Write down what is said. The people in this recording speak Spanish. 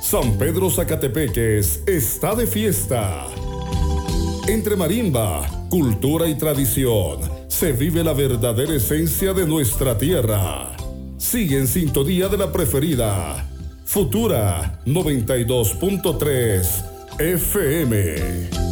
San Pedro Zacatepeques está de fiesta. Entre marimba, cultura y tradición, se vive la verdadera esencia de nuestra tierra. Sigue en sintonía de la preferida, Futura 92.3 FM.